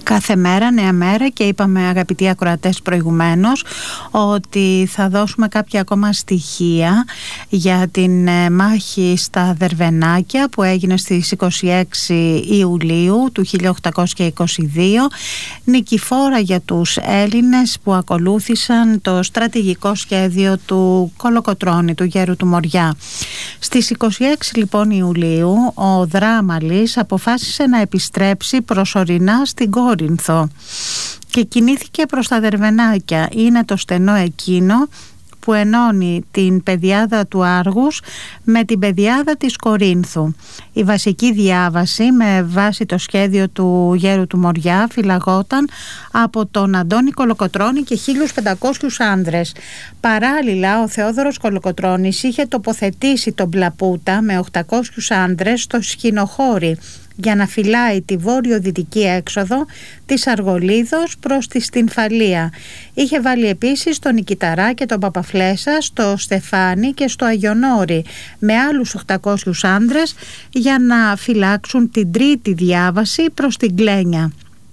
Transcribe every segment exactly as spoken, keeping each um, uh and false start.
Κάθε μέρα νέα μέρα, και είπαμε, αγαπητοί ακροατές, προηγουμένως ότι θα δώσουμε κάποια ακόμα στοιχεία για την μάχη στα Δερβενάκια που έγινε στις είκοσι έξι Ιουλίου του χίλια οκτακόσια είκοσι δύο, νικηφόρα για τους Έλληνες που ακολούθησαν το στρατηγικό σχέδιο του Κολοκοτρώνη, του γέρου του Μοριά. Στις είκοσι έξι λοιπόν Ιουλίου ο Δράμαλης αποφάσισε να επιστρέψει προσωρινά στην Κόρινθο και κινήθηκε προς τα Δερβενάκια. Είναι το στενό εκείνο που ενώνει την πεδιάδα του Άργους με την πεδιάδα της Κορίνθου. Η βασική διάβαση με βάση το σχέδιο του γέρου του Μοριά φυλαγόταν από τον Αντώνη Κολοκοτρώνη και χίλιους πεντακόσιους άνδρες. Παράλληλα, ο Θεόδωρος Κολοκοτρώνης είχε τοποθετήσει τον Πλαπούτα με οκτακόσιους άνδρες στο Σχοινοχώρι για να φυλάει τη βόρειο-δυτική έξοδο της Αργολίδος προς τη Στυμφαλία. Είχε βάλει επίσης τον Νικηταρά και τον Παπαφλέσσα στο Στεφάνι και στο Αγιονόρι με άλλους οκτακόσιους άνδρες για να φυλάξουν την τρίτη διάβαση προς την Κλένια.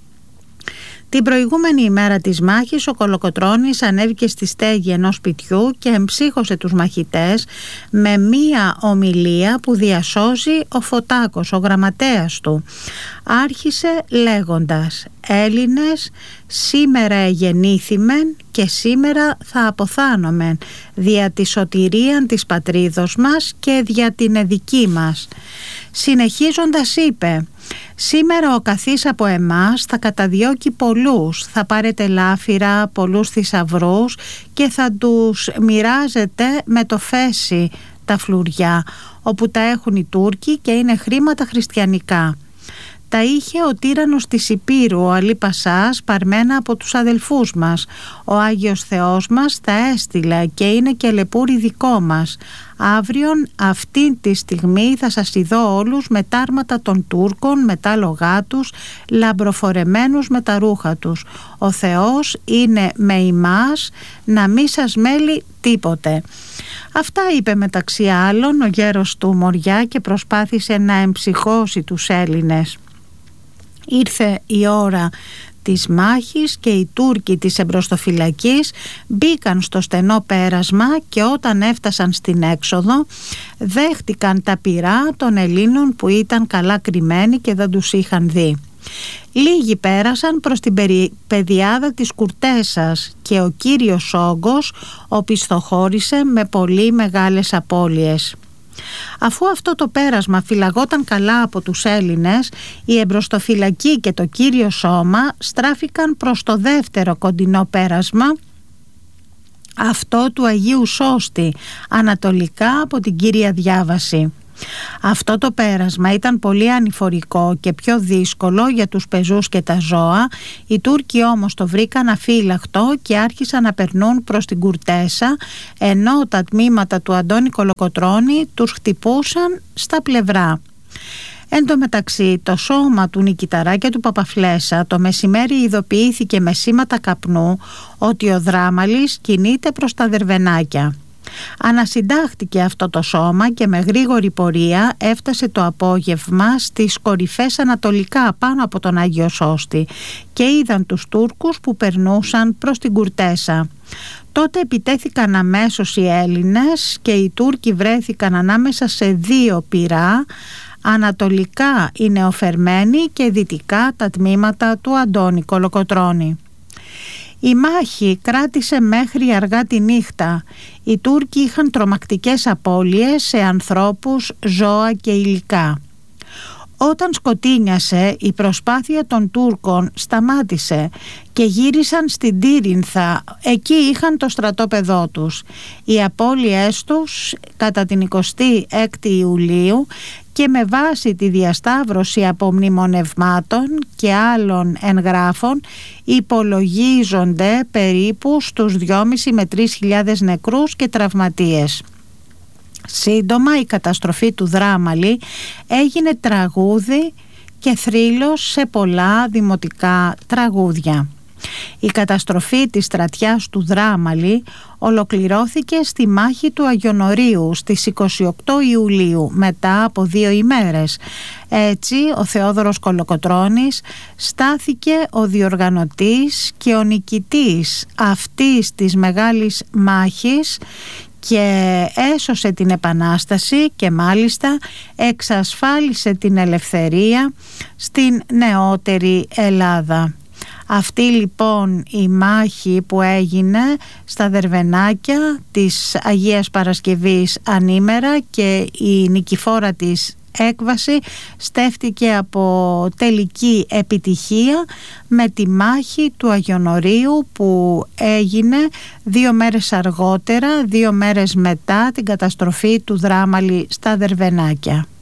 Την προηγούμενη ημέρα της μάχης ο Κολοκοτρώνης ανέβηκε στη στέγη ενός σπιτιού και εμψύχωσε τους μαχητές με μία ομιλία που διασώζει ο Φωτάκος, ο γραμματέας του. Άρχισε λέγοντας: «Έλληνες, σήμερα εγεννήθημεν και σήμερα θα αποθάνομεν δια τη σωτηρίαν της πατρίδος μας και δια την εδική μας». Συνεχίζοντας είπε: «Σήμερα ο καθής από εμάς θα καταδιώκει πολλούς, θα πάρετε λάφυρα, πολλούς θησαυρούς και θα τους μοιράζετε με το φέσι τα φλουριά, όπου τα έχουν οι Τούρκοι και είναι χρήματα χριστιανικά». Τα είχε ο τύραννος της Υπήρου, ο Αλή Πασάς, παρμένα από τους αδελφούς μας. Ο Άγιος Θεός μας τα έστειλε και είναι και λεπούρι δικό μας. Αύριον αυτή τη στιγμή θα σας ειδώ όλους με τα άρματα των Τούρκων, με τα λογά τους, λαμπροφορεμένους με τα ρούχα τους. Ο Θεός είναι με ημάς, να μη σας μέλει τίποτε. Αυτά είπε μεταξύ άλλων ο γέρος του Μοριά και προσπάθησε να εμψυχώσει τους Έλληνες. Ήρθε η ώρα της μάχης και οι Τούρκοι της εμπροστοφυλακής μπήκαν στο στενό πέρασμα και όταν έφτασαν στην έξοδο δέχτηκαν τα πυρά των Ελλήνων που ήταν καλά κρυμμένοι και δεν τους είχαν δει. Λίγοι πέρασαν προς την πεδιάδα της Κουρτέσας και ο κύριος όγκος οπισθοχώρησε με πολύ μεγάλες απώλειες. Αφού αυτό το πέρασμα φυλαγόταν καλά από τους Έλληνες, η εμπροστοφυλακή και το κύριο σώμα στράφηκαν προς το δεύτερο κοντινό πέρασμα, αυτό του Αγίου Σώστη, ανατολικά από την Κύρια Διάβαση. Αυτό το πέρασμα ήταν πολύ ανηφορικό και πιο δύσκολο για τους πεζούς και τα ζώα. Οι Τούρκοι όμως το βρήκαν αφύλακτο και άρχισαν να περνούν προς την Κουρτέσα, ενώ τα τμήματα του Αντώνη Κολοκοτρώνη τους χτυπούσαν στα πλευρά. Εν τω μεταξύ, το σώμα του Νικηταρά και του Παπαφλέσσα το μεσημέρι ειδοποιήθηκε με σήματα καπνού ότι ο Δράμαλης κινείται προς τα Δερβενάκια. Ανασυντάχτηκε αυτό το σώμα και με γρήγορη πορεία έφτασε το απόγευμα στις κορυφές ανατολικά πάνω από τον Άγιο Σώστη και είδαν τους Τούρκους που περνούσαν προς την Κουρτέσα. Τότε επιτέθηκαν αμέσως οι Έλληνες και οι Τούρκοι βρέθηκαν ανάμεσα σε δύο πυρά, ανατολικά οι νεοφερμένοι και δυτικά τα τμήματα του Αντώνη Κολοκοτρώνη. Η μάχη κράτησε μέχρι αργά τη νύχτα. Οι Τούρκοι είχαν τρομακτικές απώλειες σε ανθρώπους, ζώα και υλικά. Όταν σκοτίνιασε, η προσπάθεια των Τούρκων σταμάτησε και γύρισαν στην Τύρινθα. Εκεί είχαν το στρατόπεδό τους. Οι απώλειές τους κατά την εικοστή έκτη Ιουλίου και με βάση τη διασταύρωση απομνημονευμάτων και άλλων εγγράφων υπολογίζονται περίπου στους δυόμισι με τρεις χιλιάδες νεκρούς και τραυματίες. Σύντομα η καταστροφή του Δράμαλη έγινε τραγούδι και θρύλος σε πολλά δημοτικά τραγούδια. Η καταστροφή της στρατιάς του Δράμαλη ολοκληρώθηκε στη μάχη του Αγιονορίου στις είκοσι οκτώ Ιουλίου μετά από δύο ημέρες. Έτσι ο Θεόδωρος Κολοκοτρώνης στάθηκε ο διοργανωτής και ο νικητής αυτής της μεγάλης μάχης και έσωσε την Επανάσταση και μάλιστα εξασφάλισε την ελευθερία στην νεότερη Ελλάδα. Αυτή λοιπόν η μάχη που έγινε στα Δερβενάκια της Αγίας Παρασκευής ανήμερα και η νικηφόρα της έκβαση στέφτηκε από τελική επιτυχία με τη μάχη του Αγιονορίου που έγινε δύο μέρες αργότερα, δύο μέρες μετά την καταστροφή του Δράμαλη στα Δερβενάκια.